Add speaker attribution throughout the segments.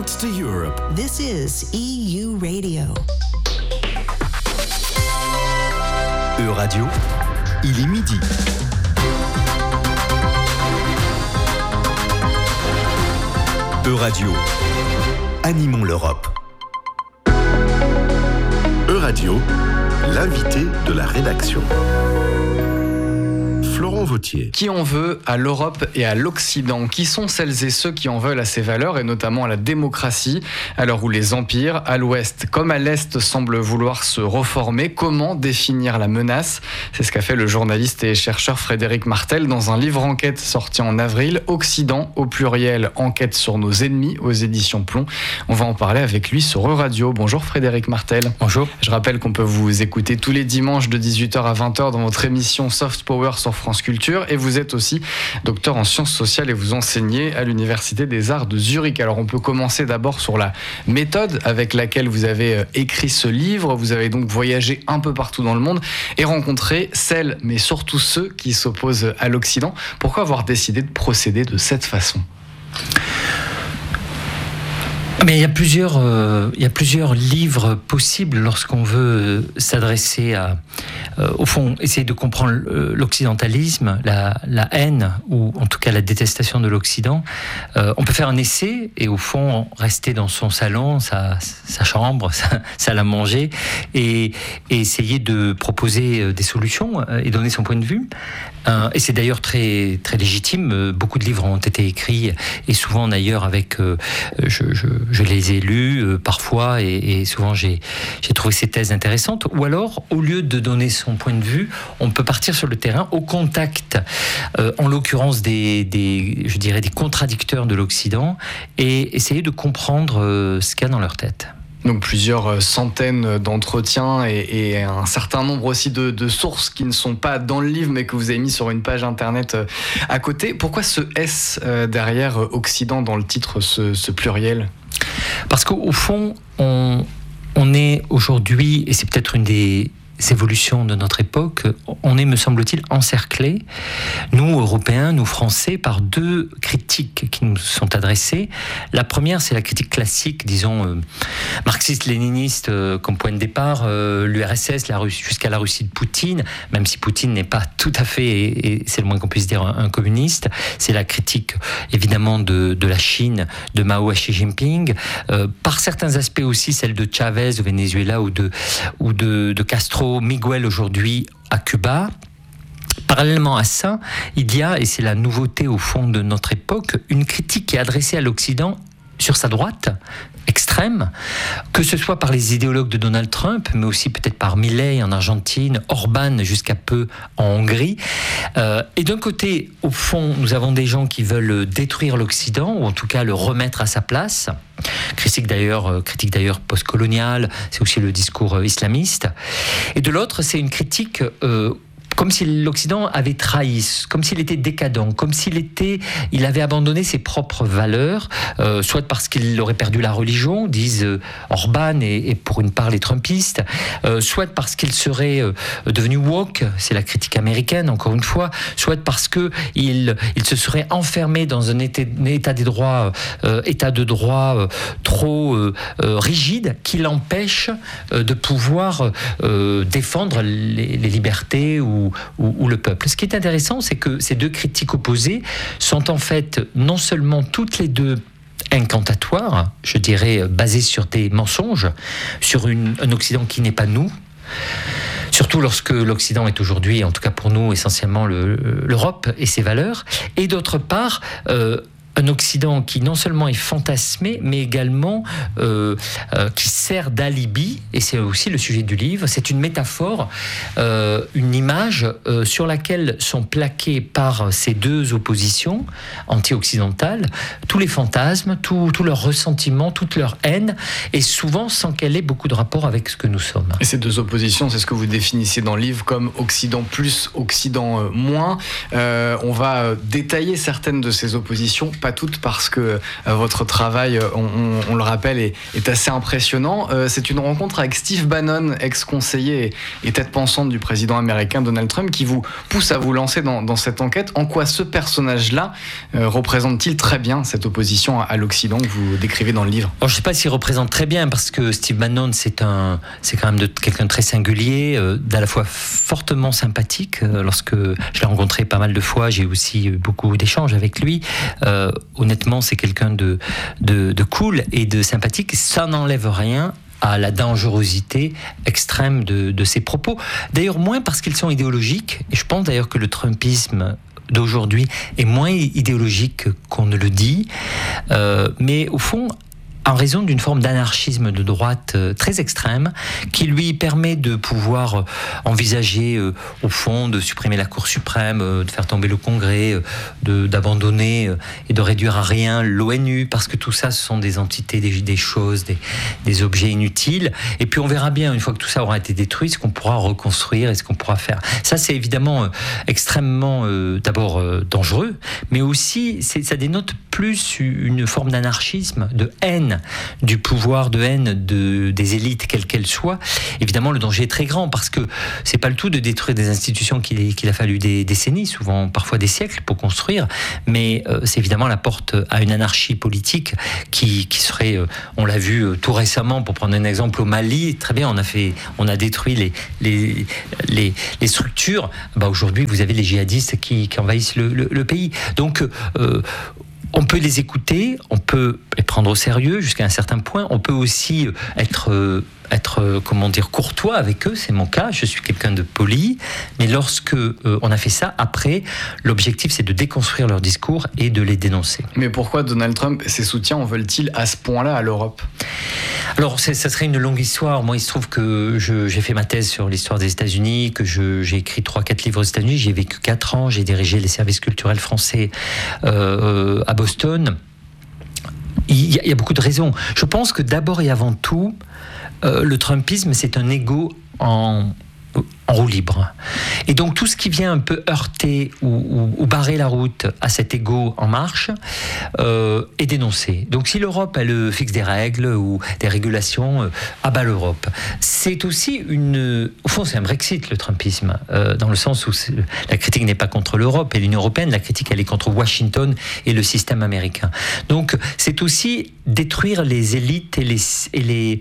Speaker 1: Connect to Europe.
Speaker 2: This is EU Radio.
Speaker 1: E-Radio, il est midi. E-Radio, animons l'Europe. E-Radio, l'invité de la rédaction. Florent Vautier.
Speaker 3: Qui en veut à l'Europe et à l'Occident ? Qui sont celles et ceux qui en veulent à ces valeurs et notamment à la démocratie, à l'heure où les empires, à l'Ouest comme à l'Est, semblent vouloir se reformer ? Comment définir la menace ? C'est ce qu'a fait le journaliste et chercheur Frédéric Martel dans un livre enquête sorti en avril, Occident au pluriel, enquête sur nos ennemis aux éditions Plomb. On va en parler avec lui sur E-Radio. Bonjour Frédéric Martel.
Speaker 4: Bonjour.
Speaker 3: Je rappelle qu'on peut vous écouter tous les dimanches de 18h à 20h dans votre émission Soft Power sur France Culture, et vous êtes aussi docteur en sciences sociales et vous enseignez à l'Université des Arts de Zurich. Alors on peut commencer d'abord sur la méthode avec laquelle vous avez écrit ce livre. Vous avez donc voyagé un peu partout dans le monde et rencontré celles, mais surtout ceux qui s'opposent à l'Occident. Pourquoi avoir décidé de procéder de cette façon ?
Speaker 4: Mais il y a plusieurs livres possibles lorsqu'on veut s'adresser à, au fond, essayer de comprendre l'occidentalisme, la haine ou en tout cas la détestation de l'Occident. On peut faire un essai et au fond rester dans son salon, sa chambre, sa salle à manger et essayer de proposer des solutions et donner son point de vue. Et c'est d'ailleurs très, très légitime. Beaucoup de livres ont été écrits et souvent d'ailleurs avec... Je les ai lus parfois et souvent j'ai trouvé ces thèses intéressantes. Ou alors, au lieu de donner son point de vue, on peut partir sur le terrain au contact, en l'occurrence des contradicteurs de l'Occident et essayer de comprendre ce qu'il y a dans leur tête.
Speaker 3: Donc plusieurs centaines d'entretiens et un certain nombre aussi de sources qui ne sont pas dans le livre mais que vous avez mis sur une page internet à côté. Pourquoi ce S derrière Occident dans le titre, ce pluriel ?
Speaker 4: Parce qu'au fond, on est aujourd'hui, et c'est peut-être une des évolutions de notre époque, on est, me semble-t-il, encerclés, nous, Européens, nous, Français, par deux critiques qui nous sont adressées. La première, c'est la critique classique, disons, marxiste-léniniste, comme point de départ, l'URSS, la Russie, jusqu'à la Russie de Poutine, même si Poutine n'est pas tout à fait, et c'est le moins qu'on puisse dire, un communiste. C'est la critique, évidemment, de la Chine, de Mao à Xi Jinping, par certains aspects aussi, celle de Chavez au Venezuela ou de Castro, Miguel aujourd'hui à Cuba. Parallèlement à ça, il y a, et c'est la nouveauté au fond de notre époque, une critique qui est adressée à l'Occident sur sa droite extrême, que ce soit par les idéologues de Donald Trump, mais aussi peut-être par Milei en Argentine, Orban jusqu'à peu en Hongrie. Et d'un côté, au fond, nous avons des gens qui veulent détruire l'Occident, ou en tout cas le remettre à sa place. Critique d'ailleurs postcoloniale, c'est aussi le discours islamiste. Et de l'autre, c'est une critique comme si l'Occident avait trahi, comme s'il était décadent, comme il avait abandonné ses propres valeurs, soit parce qu'il aurait perdu la religion, disent Orban et pour une part les Trumpistes, soit parce qu'il serait devenu woke, c'est la critique américaine encore une fois, soit parce que il se serait enfermé dans un état de droit trop rigide qui l'empêche de pouvoir défendre les libertés ou le peuple. Ce qui est intéressant, c'est que ces deux critiques opposées sont en fait non seulement toutes les deux incantatoires, je dirais basées sur des mensonges, sur un Occident qui n'est pas nous, surtout lorsque l'Occident est aujourd'hui, en tout cas pour nous, essentiellement l'Europe et ses valeurs, et d'autre part, un Occident qui non seulement est fantasmé, mais également qui sert d'alibi, et c'est aussi le sujet du livre, c'est une métaphore, une image sur laquelle sont plaqués par ces deux oppositions anti-occidentales tous les fantasmes, tous leurs ressentiments, toute leur haine, et souvent sans qu'elle ait beaucoup de rapport avec ce que nous sommes.
Speaker 3: Et ces deux oppositions, c'est ce que vous définissez dans le livre comme Occident plus, Occident moins. On va détailler certaines de ces oppositions, pas pas toutes parce que votre travail, on le rappelle, est assez impressionnant. C'est une rencontre avec Steve Bannon, ex-conseiller et tête pensante du président américain Donald Trump, qui vous pousse à vous lancer dans cette enquête. En quoi ce personnage-là représente-t-il très bien cette opposition à l'Occident que vous décrivez dans le livre ?
Speaker 4: Alors, je ne sais pas s'il représente très bien, parce que Steve Bannon, c'est quand même quelqu'un de très singulier, d'à la fois fortement sympathique. Lorsque je l'ai rencontré pas mal de fois, j'ai aussi eu beaucoup d'échanges avec lui. Honnêtement, c'est quelqu'un de cool et de sympathique. Ça n'enlève rien à la dangerosité extrême de ses propos. D'ailleurs, moins parce qu'ils sont idéologiques. Et je pense d'ailleurs que le trumpisme d'aujourd'hui est moins idéologique qu'on ne le dit. Mais au fond, en raison d'une forme d'anarchisme de droite très extrême, qui lui permet de pouvoir envisager, au fond, de supprimer la Cour suprême, de faire tomber le Congrès, d'abandonner et de réduire à rien l'ONU, parce que tout ça, ce sont des entités, des choses, des objets inutiles. Et puis on verra bien, une fois que tout ça aura été détruit, ce qu'on pourra reconstruire et ce qu'on pourra faire. Ça, c'est évidemment extrêmement, d'abord, dangereux, mais aussi, ça dénote plus une forme d'anarchisme, de haine du pouvoir, de haine des élites, quelles qu'elles soient. Évidemment, le danger est très grand, parce que c'est pas le tout de détruire des institutions qu'il a fallu des décennies, souvent parfois des siècles, pour construire, mais c'est évidemment la porte à une anarchie politique qui serait, on l'a vu tout récemment, pour prendre un exemple, au Mali. Très bien, on a détruit les structures. Aujourd'hui, vous avez les djihadistes qui envahissent le pays. Donc, on peut les écouter, on peut les prendre au sérieux jusqu'à un certain point. On peut aussi être courtois avec eux, c'est mon cas, je suis quelqu'un de poli, mais lorsque on a fait ça, après, l'objectif c'est de déconstruire leur discours et de les dénoncer.
Speaker 3: Mais pourquoi Donald Trump et ses soutiens en veulent-ils à ce point-là à l'Europe ?
Speaker 4: Alors, ça serait une longue histoire. Moi, il se trouve que j'ai fait ma thèse sur l'histoire des États-Unis, que j'ai écrit 3-4 livres aux États-Unis, j'ai vécu 4 ans, j'ai dirigé les services culturels français à Boston. Il y a beaucoup de raisons. Je pense que d'abord et avant tout, le Trumpisme, c'est un ego en roue libre. Et donc tout ce qui vient un peu heurter ou barrer la route à cet ego en marche est dénoncé. Donc si l'Europe, elle fixe des règles ou des régulations, abat l'Europe. C'est aussi au fond, c'est un Brexit, le Trumpisme, dans le sens où la critique n'est pas contre l'Europe et l'Union européenne, la critique, elle est contre Washington et le système américain. Donc c'est aussi détruire les élites et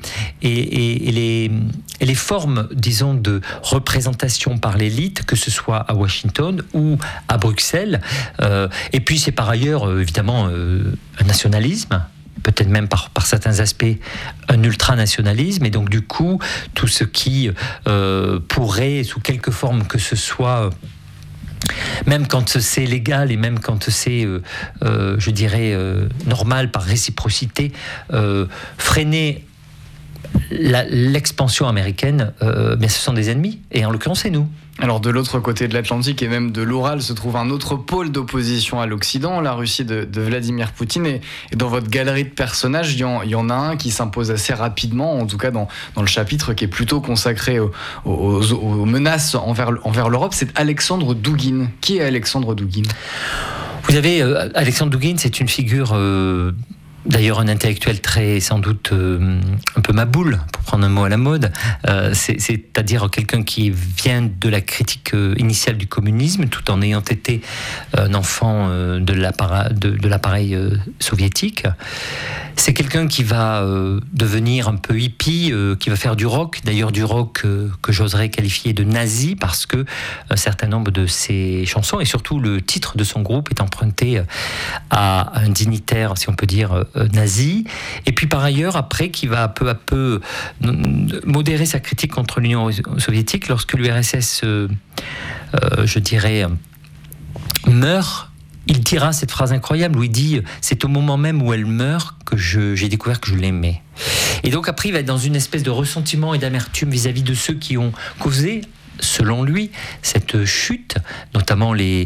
Speaker 4: les formes, disons, de représentation par l'élite, que ce soit à Washington ou à Bruxelles. Et puis c'est par ailleurs, évidemment, un nationalisme, peut-être même par certains aspects un ultranationalisme, et donc du coup tout ce qui pourrait, sous quelque forme que ce soit, même quand c'est légal et même quand c'est, je dirais, normal par réciprocité, freiner l'expansion américaine, bien ce sont des ennemis, et en l'occurrence c'est nous.
Speaker 3: Alors de l'autre côté de l'Atlantique et même de l'Oural se trouve un autre pôle d'opposition à l'Occident, la Russie de Vladimir Poutine, et dans votre galerie de personnages, il y en a un qui s'impose assez rapidement, en tout cas dans le chapitre qui est plutôt consacré aux menaces envers l'Europe, c'est Alexandre Douguine. Qui est Alexandre Douguine ?
Speaker 4: Vous avez Alexandre Douguine, c'est une figure... D'ailleurs, un intellectuel très, sans doute, un peu maboule, pour prendre un mot à la mode, c'est-à-dire quelqu'un qui vient de la critique initiale du communisme, tout en ayant été un enfant de l'appareil soviétique. C'est quelqu'un qui va devenir un peu hippie, qui va faire du rock, d'ailleurs du rock que j'oserais qualifier de nazi, parce que un certain nombre de ses chansons, et surtout le titre de son groupe, est emprunté à un dignitaire, si on peut dire, nazi. Et puis par ailleurs, après, qui va peu à peu modérer sa critique contre l'Union soviétique lorsque l'URSS, je dirais, meurt. Il dira cette phrase incroyable où il dit « C'est au moment même où elle meurt que j'ai découvert que je l'aimais ». Et donc après, il va être dans une espèce de ressentiment et d'amertume vis-à-vis de ceux qui ont causé, selon lui, cette chute, notamment les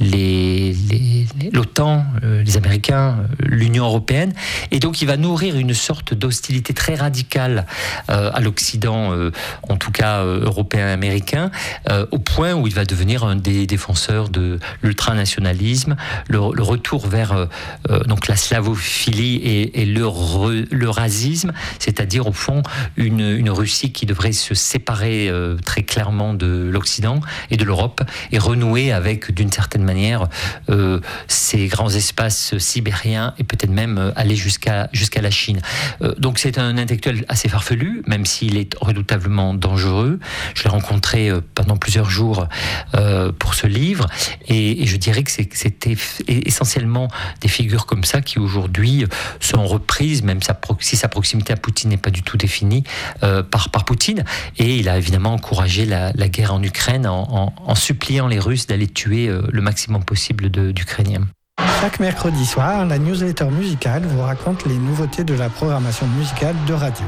Speaker 4: l'OTAN, les Américains, l'Union européenne. Et donc il va nourrir une sorte d'hostilité très radicale à l'Occident, en tout cas européen et américain, au point où il va devenir un des défenseurs de l'ultranationalisme, le retour vers donc la slavophilie et l'eurasisme, c'est-à-dire au fond une Russie qui devrait se séparer très clairement de l'Occident et de l'Europe et renouer avec, d'une certaine manière, ces grands espaces sibériens et peut-être même aller jusqu'à la Chine. Donc c'est un intellectuel assez farfelu, même s'il est redoutablement dangereux. Je l'ai rencontré pendant plusieurs jours pour ce livre et je dirais que c'était essentiellement des figures comme ça qui aujourd'hui sont reprises, même si sa proximité à Poutine n'est pas du tout définie par Poutine. Et il a évidemment encouragé la guerre en Ukraine en suppliant les Russes d'aller tuer le maximum possible d'Ukrainiens.
Speaker 5: Chaque mercredi soir, la newsletter musicale vous raconte les nouveautés de la programmation musicale de radio.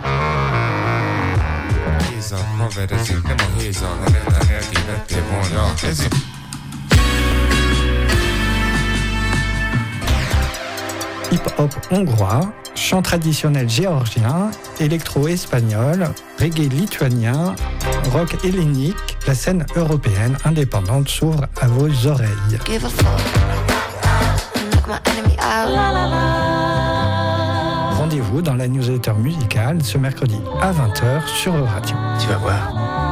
Speaker 5: Hip-hop hongrois, chant traditionnel géorgien, électro-espagnol, reggae lituanien, rock hellénique, la scène européenne indépendante s'ouvre à vos oreilles. Rendez-vous dans la newsletter musicale ce mercredi à 20h sur Euradio.
Speaker 1: Tu vas voir.